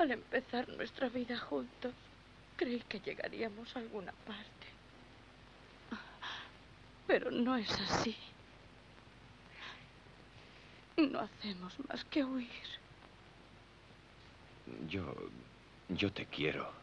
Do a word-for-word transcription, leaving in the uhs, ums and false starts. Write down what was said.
Al empezar nuestra vida juntos, creí que llegaríamos a alguna parte. Pero no es así. No hacemos más que huir. Yo... yo te quiero.